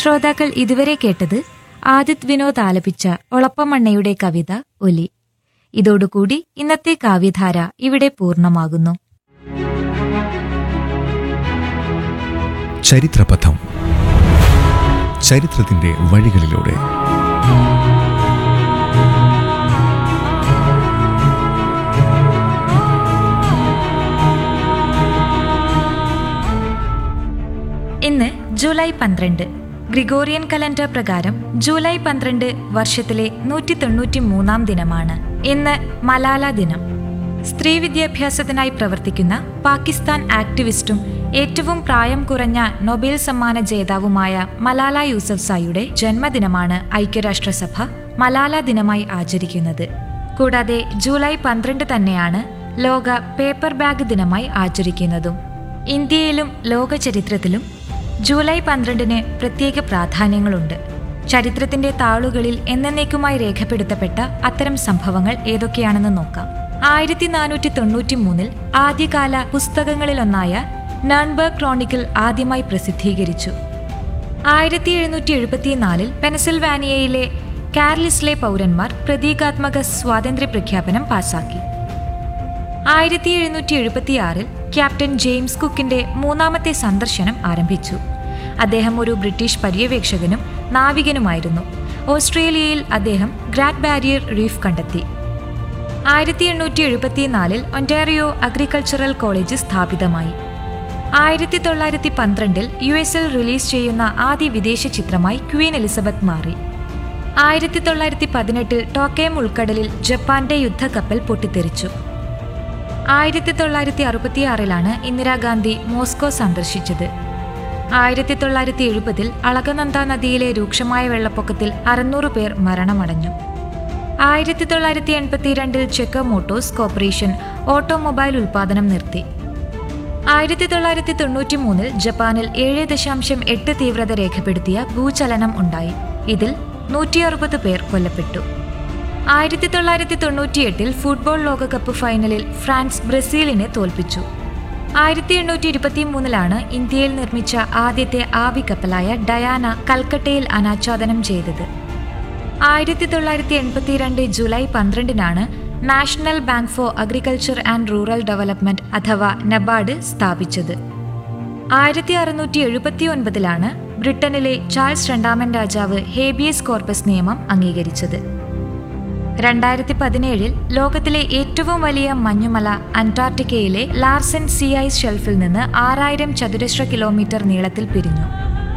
ശ്രോതാക്കൾ ഇതുവരെ കേട്ടത് ആദിത് വിനോദ് ആലപിച്ച ഒളപ്പമണ്ണയുടെ കവിത ഒലി. ഇതോടുകൂടി ഇന്നത്തെ കാവ്യധാര ഇവിടെ പൂർണ്ണമാകുന്നു. ചരിത്രപഥം. ചരിത്രത്തിന്റെ വഴികളിലൂടെ ഇന്ന് ജൂലൈ 12. ഗ്രിഗോറിയൻ കലണ്ടർ പ്രകാരം ജൂലൈ 12 വർഷത്തിലെ 193-ാം ദിനമാണ്. ഇന്ന് മലാല ദിനം. സ്ത്രീ വിദ്യാഭ്യാസത്തിനായി പ്രവർത്തിക്കുന്ന പാകിസ്ഥാൻ ആക്ടിവിസ്റ്റും ഏറ്റവും പ്രായം കുറഞ്ഞ നൊബേൽ സമ്മാന ജേതാവുമായ മലാല യൂസഫ്സായിയുടെ ജന്മദിനമാണ് ഐക്യരാഷ്ട്രസഭ മലാല ദിനമായി ആചരിക്കുന്നത്. കൂടാതെ ജൂലൈ 12 തന്നെയാണ് ലോക പേപ്പർ ബാഗ് ദിനമായി ആചരിക്കുന്നതും. ഇന്ത്യയിലും ലോക ചരിത്രത്തിലും ജൂലൈ 12-ന് പ്രത്യേക പ്രാധാന്യങ്ങളുണ്ട്. ചരിത്രത്തിന്റെ താളുകളിൽ എന്നേക്കുമായി രേഖപ്പെടുത്തപ്പെട്ട അത്തരം സംഭവങ്ങൾ ഏതൊക്കെയാണെന്ന് നോക്കാം. 1493 ആദ്യകാല പുസ്തകങ്ങളിലൊന്നായ നൺബർഗ് ക്രോണിക്കിൾ ആദ്യമായി പ്രസിദ്ധീകരിച്ചു. 1774 പെൻസിൽവാനിയയിലെ കാർലിസ്ലെ പൗരന്മാർ പ്രതീകാത്മക സ്വാതന്ത്ര്യ പ്രഖ്യാപനം പാസാക്കി. 1776 ക്യാപ്റ്റൻ ജെയിംസ് കുക്കിന്റെ 3ാമത്തെ സന്ദർശനം ആരംഭിച്ചു. അദ്ദേഹം ഒരു ബ്രിട്ടീഷ് പര്യവേക്ഷകനും നാവികനുമായിരുന്നു. ഓസ്ട്രേലിയയിൽ അദ്ദേഹം ഗ്രാറ്റ് ബാരിയർ റീഫ് കണ്ടെത്തി. 1874 ഒന്റാറിയോ അഗ്രികൾച്ചറൽ കോളേജ് സ്ഥാപിതമായി. 1912 US-ൽ റിലീസ് ചെയ്യുന്ന ആദ്യ വിദേശ ചിത്രമായി ക്വീൻ എലിസബത്ത് മാറി. 1918 ടോക്കേം ഉൾക്കടലിൽ ജപ്പാന്റെ യുദ്ധക്കപ്പൽ പൊട്ടിത്തെറിച്ചു. 1966 ഇന്ദിരാഗാന്ധി മോസ്കോ സന്ദർശിച്ചത്. 1970 അളകനന്ദ നദിയിലെ രൂക്ഷമായ വെള്ളപ്പൊക്കത്തിൽ 600 പേർ മരണമടഞ്ഞു. 1982 ചെക്ക് മോട്ടോഴ്സ് കോർപ്പറേഷൻ ഓട്ടോമൊബൈൽ ഉൽപാദനം നിർത്തി. 1993 ജപ്പാനിൽ 7.8 തീവ്രത രേഖപ്പെടുത്തിയ ഭൂചലനം ഉണ്ടായി. ഇതിൽ 160 പേർ കൊല്ലപ്പെട്ടു. 1998 ഫുട്ബോൾ ലോകകപ്പ് ഫൈനലിൽ ഫ്രാൻസ് ബ്രസീലിനെ തോൽപ്പിച്ചു. 1823 ഇന്ത്യയിൽ നിർമ്മിച്ച ആദ്യത്തെ ആവിക്കപ്പലായ ഡയാന കൽക്കട്ടയിൽ അനാച്ഛാദനം ചെയ്തത്. 1982 July 12 national bank for agriculture and rural development അഥവാ നബാർഡ് സ്ഥാപിച്ചത്. 1679 ബ്രിട്ടനിലെ ചാൾസ് രണ്ടാമൻ രാജാവ് ഹേബിയസ് കോർപ്പസ് നിയമം അംഗീകരിച്ചത്. 2017 ലോകത്തിലെ ഏറ്റവും വലിയ മഞ്ഞുമല അന്റാർട്ടിക്കയിലെ ലാർസൻ സീ ഐസ് ഷെൽഫിൽ നിന്ന് 6000 ചതുരശ്ര കിലോമീറ്റർ നീളത്തിൽ പിരിഞ്ഞു.